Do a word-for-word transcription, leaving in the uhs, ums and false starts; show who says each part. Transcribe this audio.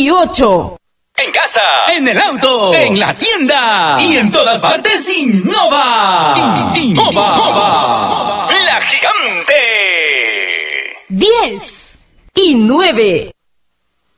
Speaker 1: y ocho.
Speaker 2: En casa, en el auto, en la tienda y en todas partes innova. Innova. La gigante.
Speaker 1: Diez y nueve.